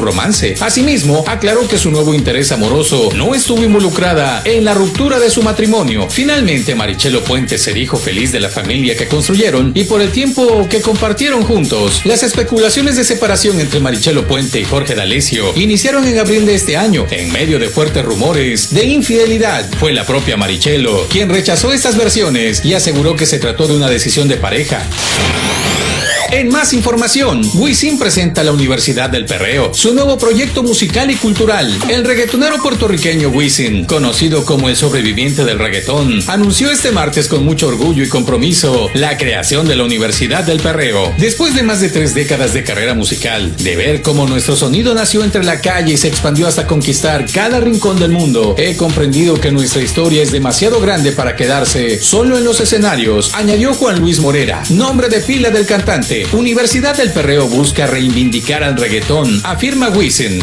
su romance. Asimismo, aclaró que su nuevo interés amoroso no estuvo involucrada en la ruptura de su matrimonio. Finalmente, Marichelo Puente se dijo feliz de la familia que construyeron y por el tiempo que compartieron juntos. Las especulaciones de separación entre Marichelo Puente y Jorge D'Alessio iniciaron en abril de este año, en medio de fuertes rumores de infidelidad. Fue la propia Marichelo quien rechazó estas versiones y aseguró que se trató de una decisión de pareja. En más información, Wisin presenta a la Universidad del Perreo su nuevo proyecto musical y cultural. El reggaetonero puertorriqueño Wisin, conocido como el sobreviviente del reggaetón, anunció este martes con mucho orgullo y compromiso la creación de la Universidad del Perreo. Después de más de 3 décadas de carrera musical, de ver cómo nuestro sonido nació entre la calle y se expandió hasta conquistar cada rincón del mundo, he comprendido que nuestra historia es demasiado grande para quedarse solo en los escenarios, añadió Juan Luis Morera, nombre de pila del cantante. Universidad del Perreo busca reivindicar al reggaetón, afirma Wisin.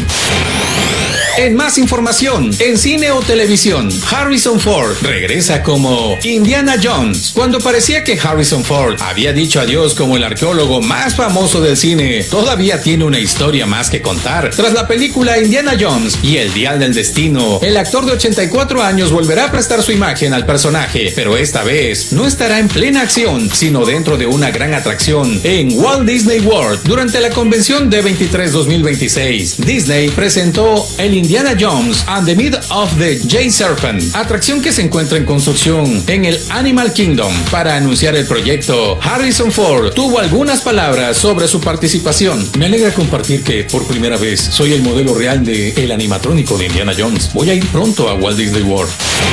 En más información, en cine o televisión, Harrison Ford regresa como Indiana Jones. Cuando parecía que Harrison Ford había dicho adiós como el arqueólogo más famoso del cine, todavía tiene una historia más que contar. Tras la película Indiana Jones y el Dial del Destino, el actor de 84 años volverá a prestar su imagen al personaje, pero esta vez no estará en plena acción, sino dentro de una gran atracción en Walt Disney World. Durante la convención D23 2026, Disney presentó el Indiana Jones and the Myth of the Jade Serpent, atracción que se encuentra en construcción en el Animal Kingdom. Para anunciar el proyecto, Harrison Ford tuvo algunas palabras sobre su participación. Me alegra compartir que por primera vez soy el modelo real de el animatrónico de Indiana Jones. Voy a ir pronto a Walt Disney World.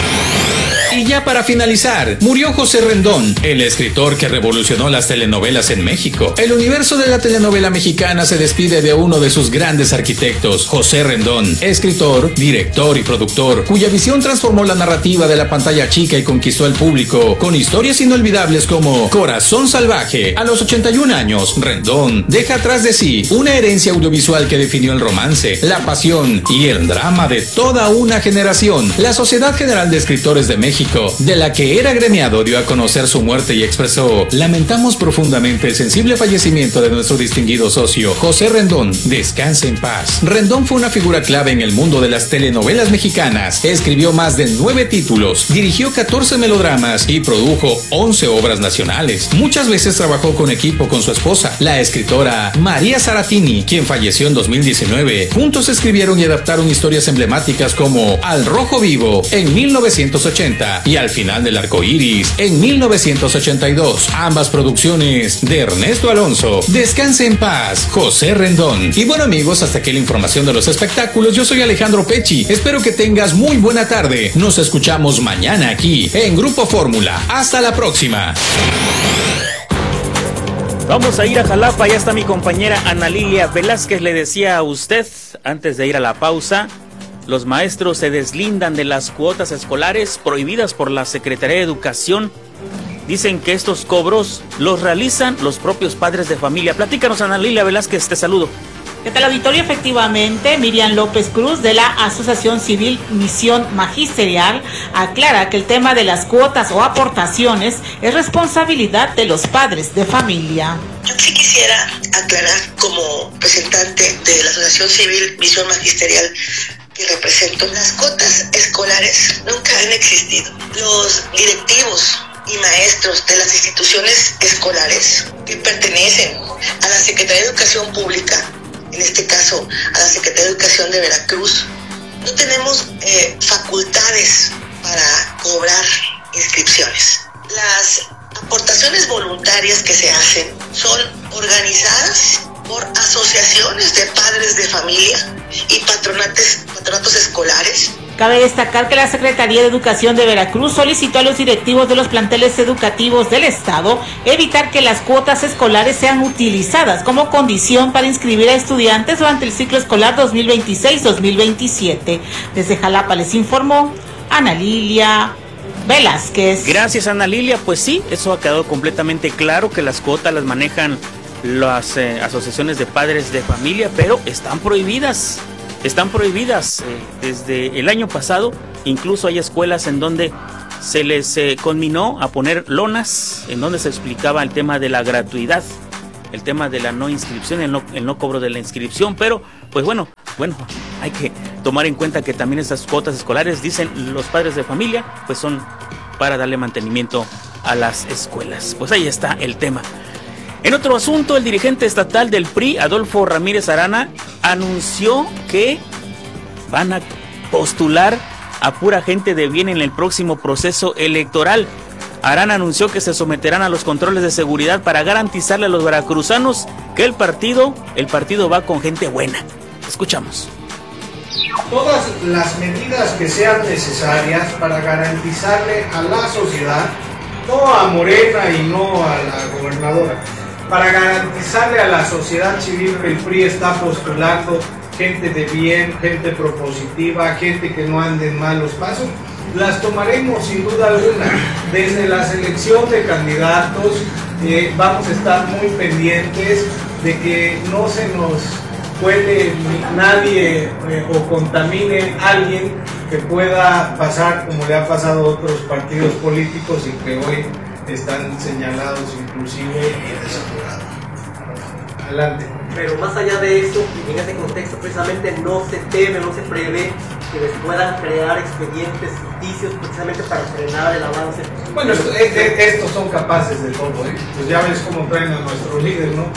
Y ya para finalizar, murió José Rendón, el escritor que revolucionó las telenovelas en México. El universo de la telenovela mexicana se despide de uno de sus grandes arquitectos, José Rendón, escritor, director y productor, cuya visión transformó la narrativa de la pantalla chica y conquistó al público con historias inolvidables como Corazón Salvaje. A los 81 años, Rendón deja atrás de sí una herencia audiovisual que definió el romance, la pasión y el drama de toda una generación. La Sociedad General de Escritores de México, de la que era gremiado, dio a conocer su muerte y expresó: lamentamos profundamente el sensible fallecimiento de nuestro distinguido socio, José Rendón. Descanse en paz. Rendón fue una figura clave en el mundo de las telenovelas mexicanas. Escribió más de 9 títulos, dirigió 14 melodramas y produjo 11 obras nacionales. Muchas veces trabajó con equipo con su esposa, la escritora María Saratini, quien falleció en 2019. Juntos escribieron y adaptaron historias emblemáticas como Al Rojo Vivo en 1980 y Al Final del Arco Iris en 1982, ambas producciones de Ernesto Alonso. Descanse en paz, José Rendón. Y bueno, amigos, hasta aquí la información de los espectáculos. Yo soy Alejandro Pecci, espero que tengas muy buena tarde. Nos escuchamos mañana aquí en Grupo Fórmula. Hasta la próxima. Vamos a ir a Jalapa, ya está mi compañera Ana Lilia Velázquez. Le decía a usted antes de ir a la pausa, los maestros se deslindan de las cuotas escolares prohibidas por la Secretaría de Educación. Dicen que estos cobros los realizan los propios padres de familia. Platícanos, Ana Lilia Velázquez, te saludo. ¿Qué tal, auditorio? Efectivamente, Miriam López Cruz de la Asociación Civil Misión Magisterial aclara que el tema de las cuotas o aportaciones es responsabilidad de los padres de familia. Yo sí quisiera aclarar como representante de la Asociación Civil Misión Magisterial que represento, las cuotas escolares nunca han existido. Los directivos y maestros de las instituciones escolares que pertenecen a la Secretaría de Educación Pública, en este caso a la Secretaría de Educación de Veracruz, no tenemos facultades para cobrar inscripciones. Las aportaciones voluntarias que se hacen son organizadas por asociaciones de padres de familia y patronatos escolares. Cabe destacar que la Secretaría de Educación de Veracruz solicitó a los directivos de los planteles educativos del estado evitar que las cuotas escolares sean utilizadas como condición para inscribir a estudiantes durante el ciclo escolar 2026-2027. Desde Jalapa les informó Ana Lilia Velázquez. Gracias, Ana Lilia. Pues sí, eso ha quedado completamente claro, que las cuotas las manejan las asociaciones de padres de familia, pero están prohibidas. Están prohibidas desde el año pasado. Incluso hay escuelas en donde se les conminó a poner lonas, en donde se explicaba el tema de la gratuidad el tema de la no inscripción, el no cobro de la inscripción, pero pues bueno, hay que tomar en cuenta que también estas cuotas escolares, dicen los padres de familia, pues son para darle mantenimiento a las escuelas. Pues ahí está el tema. En otro asunto, el dirigente estatal del PRI, Adolfo Ramírez Arana, anunció que van a postular a pura gente de bien en el próximo proceso electoral. Arana anunció que se someterán a los controles de seguridad para garantizarle a los veracruzanos que el partido va con gente buena. Escuchamos. Todas las medidas que sean necesarias para garantizarle a la sociedad, no a Morena y no a la gobernadora, para garantizarle a la sociedad civil que el PRI está postulando gente de bien, gente propositiva, gente que no ande en malos pasos, las tomaremos sin duda alguna. Desde la selección de candidatos vamos a estar muy pendientes de que no se nos cuele nadie o contamine alguien que pueda pasar como le ha pasado a otros partidos políticos y que hoy están señalados inclusive y desaforados. Adelante. Pero más allá de eso, en ese contexto precisamente no se teme, no se prevé que les puedan crear expedientes ficticios precisamente para frenar el avance. Bueno, estos son capaces de todo, pues ya ves cómo traen a nuestro líder, ¿no?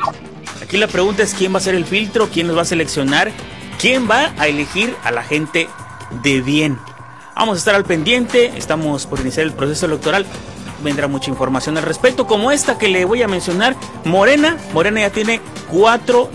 Aquí la pregunta es quién va a hacer el filtro, quién los va a seleccionar, quién va a elegir a la gente de bien. Vamos a estar al pendiente, estamos por iniciar el proceso electoral. Vendrá mucha información al respecto, como esta que le voy a mencionar. Morena ya tiene 4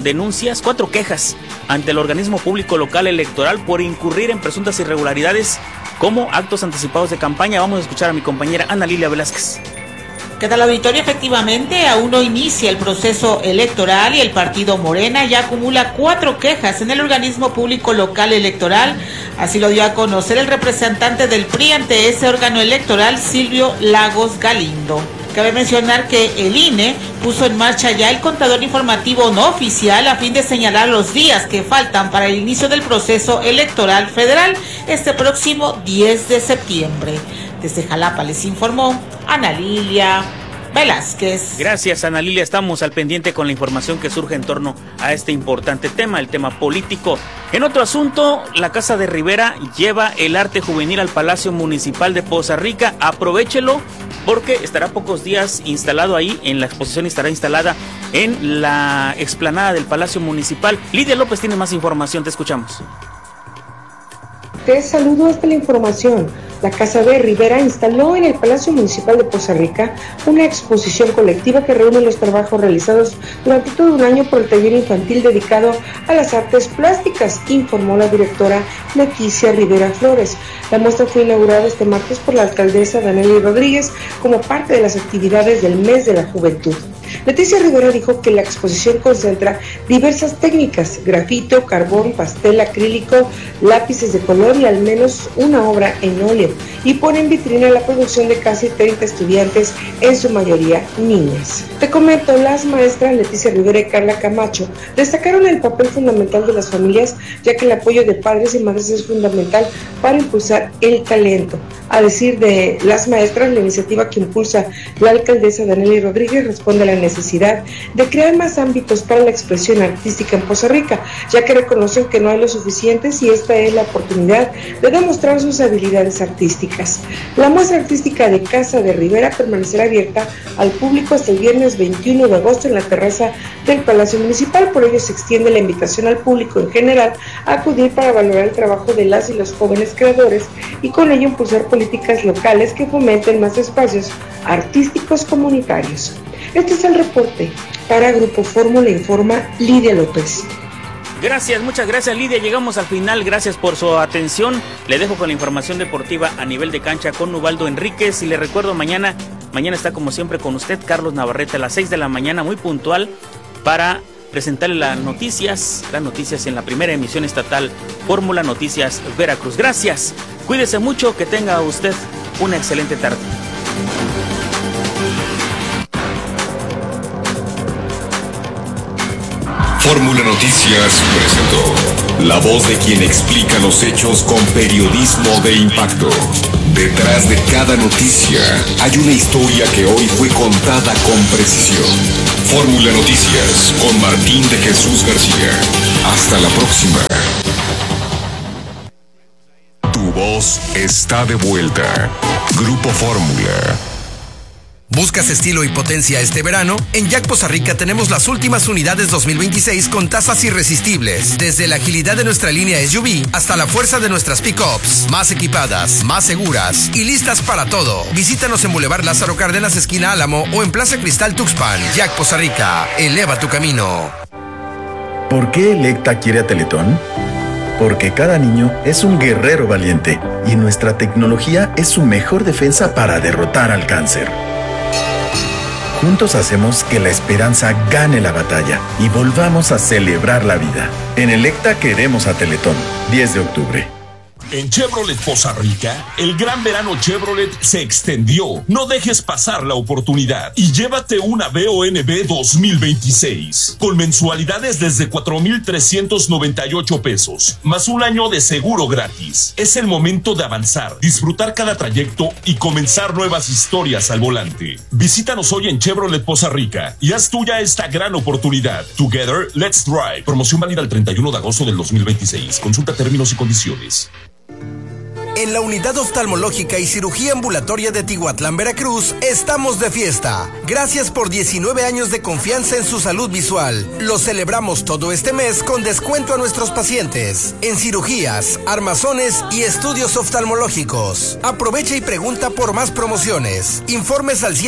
quejas ante el organismo público local electoral por incurrir en presuntas irregularidades como actos anticipados de campaña. Vamos a escuchar a mi compañera Ana Lilia Velázquez. ¿Qué tal, auditorio? Efectivamente, aún no inicia el proceso electoral y el partido Morena ya acumula 4 quejas en el organismo público local electoral. Así lo dio a conocer el representante del PRI ante ese órgano electoral, Silvio Lagos Galindo. Cabe mencionar que el INE puso en marcha ya el contador informativo no oficial a fin de señalar los días que faltan para el inicio del proceso electoral federal este próximo 10 de septiembre. Desde Jalapa les informó Ana Lilia Velázquez. Gracias, Ana Lilia. Estamos al pendiente con la información que surge en torno a este importante tema, el tema político. En otro asunto, la Casa de Rivera lleva el arte juvenil al Palacio Municipal de Poza Rica. Aprovéchelo porque estará pocos días instalado ahí, en la exposición estará instalada en la explanada del Palacio Municipal. Lidia López tiene más información, te escuchamos. Te saludo hasta la información. La Casa de Rivera instaló en el Palacio Municipal de Poza Rica una exposición colectiva que reúne los trabajos realizados durante todo un año por el taller infantil dedicado a las artes plásticas, informó la directora Leticia Rivera Flores. La muestra fue inaugurada este martes por la alcaldesa Danely Rodríguez como parte de las actividades del Mes de la Juventud. Leticia Rivera dijo que la exposición concentra diversas técnicas: grafito, carbón, pastel, acrílico, lápices de color y al menos una obra en óleo, y pone en vitrina la producción de casi 30 estudiantes, en su mayoría niñas. Te comento, las maestras Leticia Rivera y Carla Camacho destacaron el papel fundamental de las familias, ya que el apoyo de padres y madres es fundamental para impulsar el talento. A decir de las maestras, la iniciativa que impulsa la alcaldesa Danely Rodríguez responde a la necesidad de crear más ámbitos para la expresión artística en Poza Rica, ya que reconocen que no hay lo suficientes y esta es la oportunidad de demostrar sus habilidades artísticas. La muestra artística de Casa de Rivera permanecerá abierta al público hasta el viernes 21 de agosto en la terraza del Palacio Municipal. Por ello se extiende la invitación al público en general a acudir para valorar el trabajo de las y los jóvenes creadores y con ello impulsar políticas locales que fomenten más espacios artísticos comunitarios. Este es el reporte. Para Grupo Fórmula informa Lidia López. Gracias, muchas gracias, Lidia. Llegamos al final, gracias por su atención. Le dejo con la información deportiva a nivel de cancha con Ubaldo Enríquez. Y le recuerdo, mañana está como siempre con usted Carlos Navarrete a las 6 de la mañana, muy puntual, para presentarle las noticias en la primera emisión estatal Fórmula Noticias Veracruz. Gracias, cuídese mucho, que tenga usted una excelente tarde. Fórmula Noticias presentó La voz de quien explica los hechos con periodismo de impacto. Detrás de cada noticia hay una historia que hoy fue contada con precisión. Fórmula Noticias con Martín de Jesús García. Hasta la próxima. Tu voz está de vuelta. Grupo Fórmula. ¿Buscas estilo y potencia este verano? En Jack Poza Rica tenemos las últimas unidades 2026 con tasas irresistibles. Desde la agilidad de nuestra línea SUV hasta la fuerza de nuestras pick-ups. Más equipadas, más seguras y listas para todo. Visítanos en Boulevard Lázaro Cárdenas, esquina Álamo o en Plaza Cristal Tuxpan. Jack Poza Rica, eleva tu camino. ¿Por qué Electa quiere a Teletón? Porque cada niño es un guerrero valiente y nuestra tecnología es su mejor defensa para derrotar al cáncer. Juntos hacemos que la esperanza gane la batalla y volvamos a celebrar la vida. En Electa queremos a Teletón. 10 de octubre. En Chevrolet Poza Rica, el gran verano Chevrolet se extendió. No dejes pasar la oportunidad y llévate una BONB 2026 con mensualidades desde 4,398 pesos, más un año de seguro gratis. Es el momento de avanzar, disfrutar cada trayecto y comenzar nuevas historias al volante. Visítanos hoy en Chevrolet Poza Rica y haz tuya esta gran oportunidad. Together, let's drive. Promoción válida el 31 de agosto del 2026. Consulta términos y condiciones. En la Unidad Oftalmológica y Cirugía Ambulatoria de Tihuatlán, Veracruz, estamos de fiesta. Gracias por 19 años de confianza en su salud visual. Lo celebramos todo este mes con descuento a nuestros pacientes en cirugías, armazones y estudios oftalmológicos. Aprovecha y pregunta por más promociones. Informes al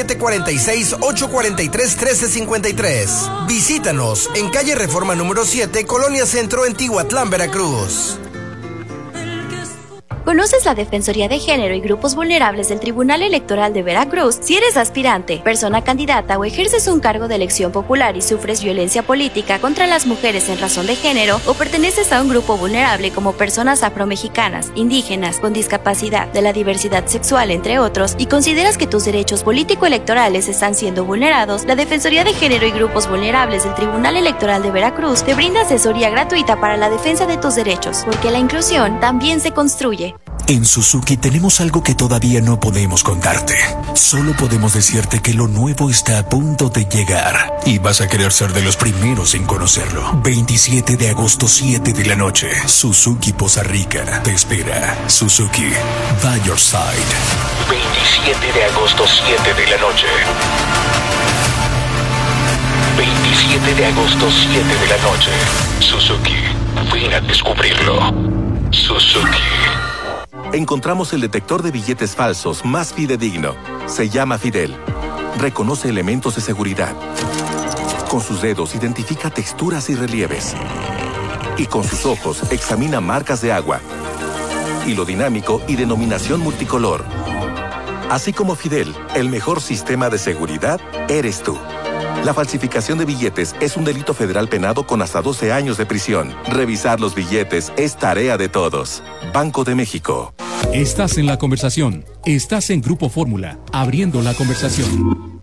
746-843-1353. Visítanos en calle Reforma número 7, Colonia Centro, en Tihuatlán, Veracruz. ¿Conoces la Defensoría de Género y Grupos Vulnerables del Tribunal Electoral de Veracruz? Si eres aspirante, persona candidata o ejerces un cargo de elección popular y sufres violencia política contra las mujeres en razón de género o perteneces a un grupo vulnerable como personas afromexicanas, indígenas, con discapacidad, de la diversidad sexual, entre otros, y consideras que tus derechos político-electorales están siendo vulnerados, la Defensoría de Género y Grupos Vulnerables del Tribunal Electoral de Veracruz te brinda asesoría gratuita para la defensa de tus derechos, porque la inclusión también se construye. En Suzuki tenemos algo que todavía no podemos contarte. Solo podemos decirte que lo nuevo está a punto de llegar y vas a querer ser de los primeros en conocerlo. 27 de agosto, 7 de la noche. Suzuki Poza Rica te espera. Suzuki, by your side. 27 de agosto, 7 de la noche. 27 de agosto, 7 de la noche. Suzuki, ven a descubrirlo. Suzuki. Encontramos el detector de billetes falsos más fidedigno. Se llama Fidel. Reconoce elementos de seguridad. Con sus dedos identifica texturas y relieves. Y con sus ojos examina marcas de agua, hilo dinámico y denominación multicolor. Así como Fidel, el mejor sistema de seguridad eres tú. La falsificación de billetes es un delito federal penado con hasta 12 años de prisión. Revisar los billetes es tarea de todos. Banco de México. Estás en la conversación. Estás en Grupo Fórmula, abriendo la conversación.